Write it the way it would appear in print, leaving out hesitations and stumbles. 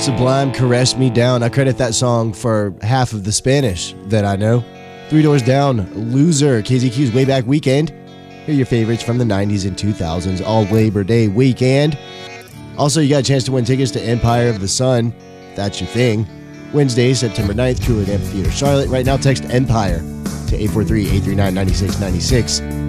Sublime, Caress Me Down. I credit that song for half of the Spanish that I know. Three Doors Down, Loser, KZQ's Way Back Weekend. Here are your favorites from the 90s and 2000s, all Labor Day weekend. Also, you got a chance to win tickets to Empire of the Sun. That's your thing. Wednesday, September 9th, Coolidge Amphitheater, Charlotte. Right now, text EMPIRE to 843-839-9696.